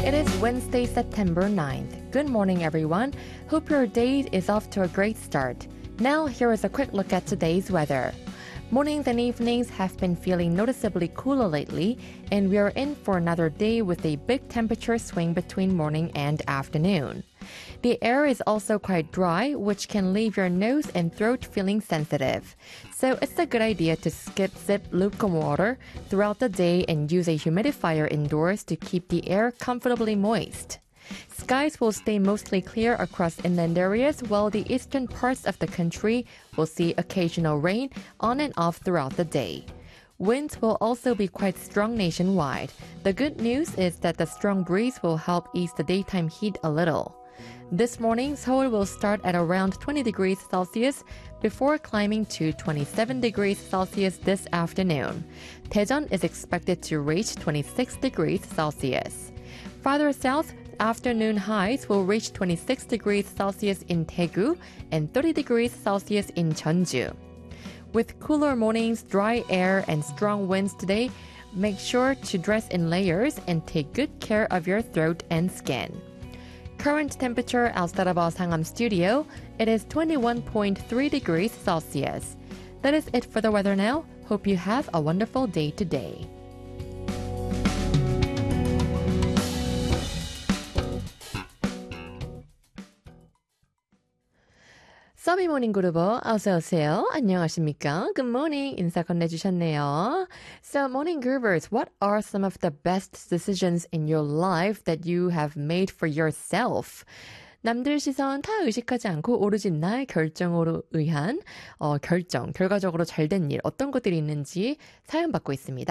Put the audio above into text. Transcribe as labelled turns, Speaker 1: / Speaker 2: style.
Speaker 1: It is Wednesday, September 9th. Good morning, everyone. Hope your day is off to a great start. Now, here is a quick look at today's weather. Mornings and evenings have been feeling noticeably cooler lately, and we are in for another day with a big temperature swing between morning and afternoon. The air is also quite dry, which can leave your nose and throat feeling sensitive. So it's a good idea to sip lukewarm water throughout the day and use a humidifier indoors to keep the air comfortably moist. Skies will stay mostly clear across inland areas, while the eastern parts of the country will see occasional rain on and off throughout the day. Winds will also be quite strong nationwide. The good news is that the strong breeze will help ease the daytime heat a little. This morning, Seoul will start at around 20 degrees Celsius before climbing to 27 degrees Celsius this afternoon. Daejeon is expected to reach 26 degrees Celsius. Farther south, afternoon highs will reach 26 degrees Celsius in Daegu and 30 degrees Celsius in Jeonju. With cooler mornings, dry air, and strong winds today, make sure to dress in layers and take good care of your throat and skin. Current temperature outside of our Sangam studio, it is 21.3 degrees Celsius. That is it for the weather now. Hope you have a wonderful day today. 서비 모닝 그루버 어서 오세요. 안녕하십니까? Good morning. 인사 건네주셨네요. So, morning groovers, what are some of the best decisions in your life that you have made for yourself? 남들 시선 다 의식하지 않고 오로지 나의 결정으로 의한 결정적으로 잘 된 일, 어떤 것들이 있는지 사연 받고 있습니다.